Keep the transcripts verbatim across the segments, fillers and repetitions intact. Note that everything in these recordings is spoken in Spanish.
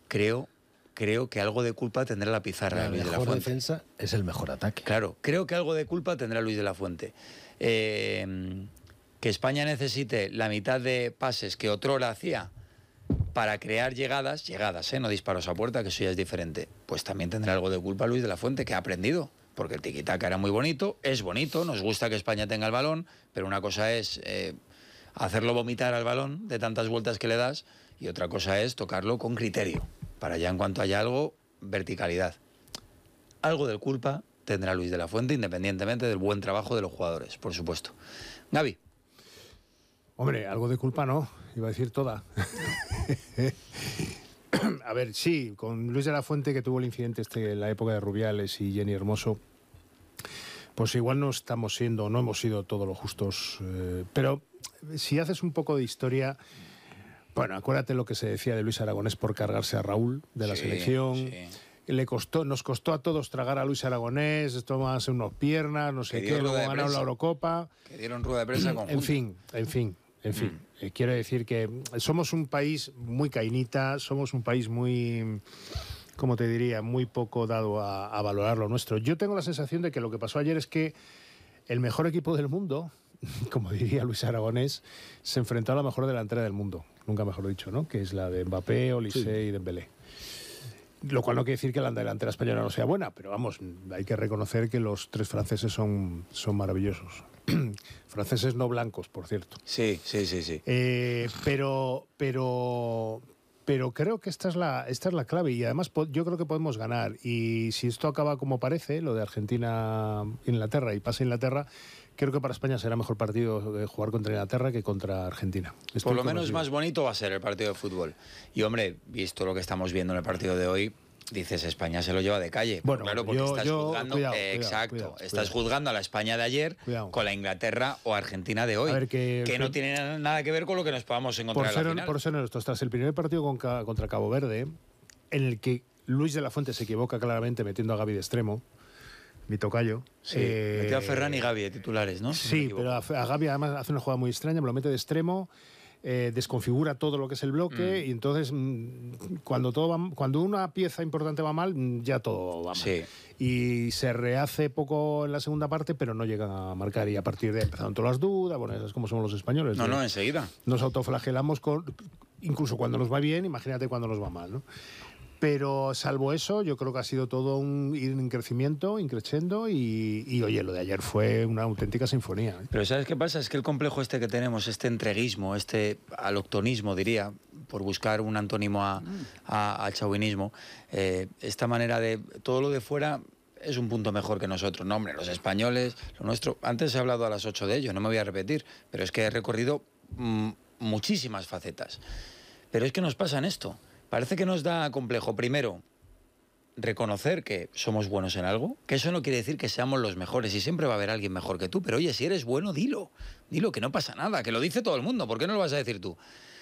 creo, creo que algo de culpa tendrá la pizarra de Luis de la Fuente. La mejor defensa es el mejor ataque. Claro, creo que algo de culpa tendrá Luis de la Fuente. Eh, que España necesite la mitad de pases que otrora hacía para crear llegadas, llegadas, ¿eh? No disparos a puerta, que eso ya es diferente, pues también tendrá algo de culpa Luis de la Fuente, que ha aprendido. Porque el tiquitaca era muy bonito, es bonito, nos gusta que España tenga el balón, pero una cosa es eh, hacerlo vomitar al balón de tantas vueltas que le das y otra cosa es tocarlo con criterio, para ya en cuanto haya algo, verticalidad. Algo de culpa tendrá Luis de la Fuente, independientemente del buen trabajo de los jugadores, por supuesto. Gaby. Hombre, algo de culpa no, iba a decir toda. A ver, sí, con Luis de la Fuente, que tuvo el incidente este en la época de Rubiales y Jenny Hermoso, pues igual no estamos siendo, no hemos sido todos los justos, eh, pero si haces un poco de historia, bueno, acuérdate lo que se decía de Luis Aragonés por cargarse a Raúl de la sí, selección. Sí. Le costó, nos costó a todos tragar a Luis Aragonés, tomarse unas piernas, no sé qué, luego ganaron la Eurocopa. Que dieron rueda de prensa conjunta. En fin, en fin. En fin, mm. eh, quiero decir que somos un país muy cainita, somos un país muy, ¿cómo te diría?, muy poco dado a, a valorar lo nuestro. Yo tengo la sensación de que lo que pasó ayer es que el mejor equipo del mundo, como diría Luis Aragonés, se enfrentó a la mejor delantera del mundo, nunca mejor dicho, ¿no?, que es la de Mbappé, Olise sí. y Dembélé. Lo cual no quiere decir que la delantera española no sea buena, pero vamos, hay que reconocer que los tres franceses son, son maravillosos. Franceses no blancos, por cierto. Sí, sí, sí, sí. Eh, pero, pero, pero creo que esta es la, esta es la clave y además yo creo que podemos ganar. Y si esto acaba como parece, lo de Argentina-Inglaterra y pasa Inglaterra, creo que para España será mejor partido de jugar contra Inglaterra que contra Argentina. Estoy Por lo menos más bonito va a ser el partido de fútbol. Y hombre, visto lo que estamos viendo en el partido de hoy, dices, España se lo lleva de calle. Bueno, claro, porque yo, estás yo, juzgando, cuidado, eh, cuidado, exacto, cuidado, estás cuidado. juzgando a la España de ayer Cuidado. con la Inglaterra o Argentina de hoy, a ver, que, que que no tiene nada que ver con lo que nos podamos encontrar por ser, en la final. Por ser honestos, tras el primer partido con, contra Cabo Verde, en el que Luis de la Fuente se equivoca claramente metiendo a Gaby de extremo, mi tocayo. Sí, eh, metió a Ferran y Gaby de titulares, ¿no? Si sí, pero a, a Gaby además hace una jugada muy extraña, me lo mete de extremo, eh, desconfigura todo lo que es el bloque mm. y entonces mm, cuando, todo va, cuando una pieza importante va mal, ya todo va mal. Sí. Y se rehace poco en la segunda parte, pero no llega a marcar y a partir de ahí empezaron todas las dudas, bueno, esas es como somos los españoles. No, ¿no? no, enseguida. Nos autoflagelamos con, incluso cuando nos va bien, imagínate cuando nos va mal, ¿no? Pero salvo eso, yo creo que ha sido todo un ir en crecimiento, increciendo y, y oye, lo de ayer fue una auténtica sinfonía, ¿eh? Pero ¿sabes qué pasa? Es que el complejo este que tenemos, este entreguismo, este aloctonismo, diría, por buscar un antónimo a, a, al chauvinismo, eh, esta manera de todo lo de fuera es un punto mejor que nosotros. No, hombre, los españoles, lo nuestro... Antes he hablado a las ocho de ello, no me voy a repetir, pero es que he recorrido mmm, muchísimas facetas. Pero es que nos pasa en esto. Parece que nos da complejo, primero, reconocer que somos buenos en algo, que eso no quiere decir que seamos los mejores y siempre va a haber alguien mejor que tú, pero oye, si eres bueno, dilo, dilo, que no pasa nada, que lo dice todo el mundo, ¿por qué no lo vas a decir tú?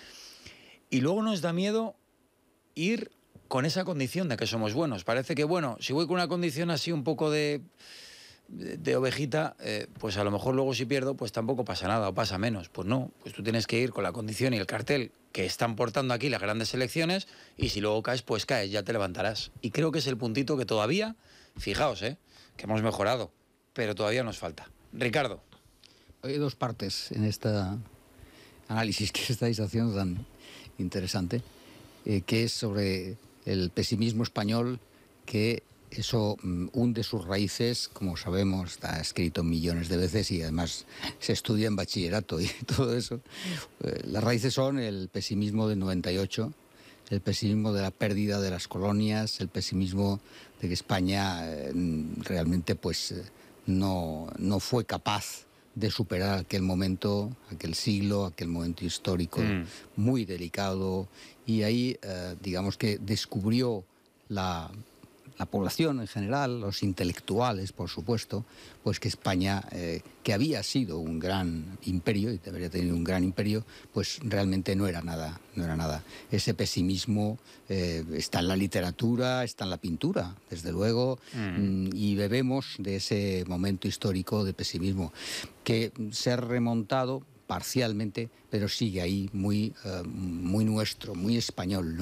Y luego nos da miedo ir con esa condición de que somos buenos. Parece que, bueno, si voy con una condición así un poco de... de, de ovejita, eh, pues a lo mejor luego si pierdo, pues tampoco pasa nada o pasa menos. Pues no, pues tú tienes que ir con la condición y el cartel que están portando aquí las grandes selecciones y si luego caes, pues caes, ya te levantarás. Y creo que es el puntito que todavía, fijaos, eh, que hemos mejorado, pero todavía nos falta. Ricardo. Hay dos partes en este análisis que estáis haciendo tan interesante, eh, que es sobre el pesimismo español, que eso um, hunde sus raíces, como sabemos, está escrito millones de veces y además se estudia en bachillerato y todo eso. Eh, las raíces son el pesimismo del noventa y ocho, el pesimismo de la pérdida de las colonias, el pesimismo de que España eh, realmente pues eh, no, no fue capaz de superar aquel momento, aquel siglo, aquel momento histórico mm. muy delicado, y ahí eh, digamos que descubrió la... la población en general, los intelectuales, por supuesto, pues que España, eh, que había sido un gran imperio y debería tener un gran imperio, pues realmente no era nada, no era nada. Ese pesimismo eh, está en la literatura, está en la pintura, desde luego, mm. y bebemos de ese momento histórico de pesimismo, que se ha remontado parcialmente, pero sigue ahí muy, uh, muy nuestro, muy español, ¿no?